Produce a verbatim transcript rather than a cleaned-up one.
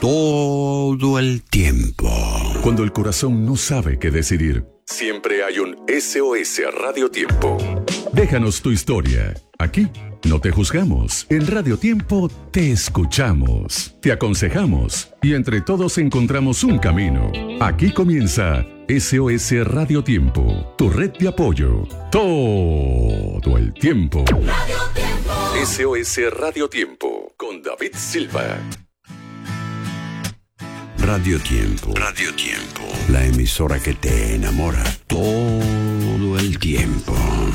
todo el tiempo. Cuando el corazón no sabe qué decidir, siempre hay un S O S Radio Tiempo. Déjanos tu historia. Aquí no te juzgamos. En Radio Tiempo te escuchamos, te aconsejamos y entre todos encontramos un camino. Aquí comienza S O S Radio Tiempo, tu red de apoyo. Todo el tiempo. Radio Tiempo. S O S Radio Tiempo con David Silva. Radio Tiempo. Radio Tiempo. La emisora que te enamora todo el tiempo.